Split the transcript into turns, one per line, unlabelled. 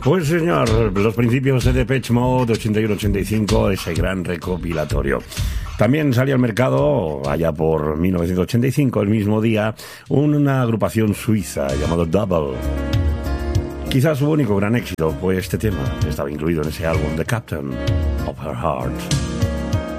Pues señor, los principios de Depeche Mode 81-85, ese gran recopilatorio. También salió al mercado, allá por 1985, el mismo día, una agrupación suiza llamada Double. Quizás su único gran éxito fue este tema, que estaba incluido en ese álbum, The Captain of Her Heart.